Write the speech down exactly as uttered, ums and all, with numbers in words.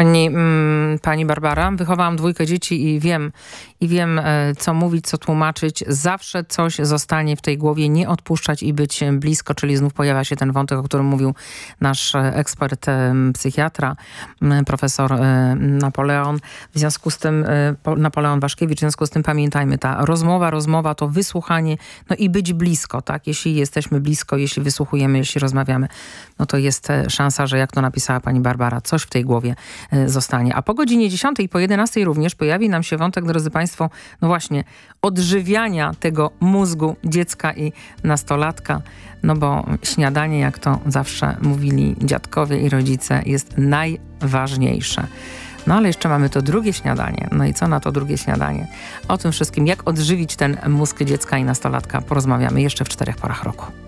Pani, mm, pani Barbara, wychowałam dwójkę dzieci i wiem, i wiem, e, co mówić, co tłumaczyć. Zawsze coś zostanie w tej głowie, nie odpuszczać i być blisko, czyli znów pojawia się ten wątek, o którym mówił nasz ekspert, e, psychiatra, m, profesor e, Napoleon. W związku z tym, e, po, Napoleon Waszkiewicz, w związku z tym pamiętajmy, ta rozmowa, rozmowa to wysłuchanie, no i być blisko, tak? Jeśli jesteśmy blisko, jeśli wysłuchujemy, jeśli rozmawiamy, no to jest e, szansa, że jak to napisała pani Barbara, coś w tej głowie zostanie. A po godzinie dziesiątej i po jedenastej również pojawi nam się wątek, drodzy Państwo, no właśnie, odżywiania tego mózgu dziecka i nastolatka, no bo śniadanie, jak to zawsze mówili dziadkowie i rodzice, jest najważniejsze. No ale jeszcze mamy to drugie śniadanie. No i co na to drugie śniadanie? O tym wszystkim, jak odżywić ten mózg dziecka i nastolatka, porozmawiamy jeszcze w czterech porach roku.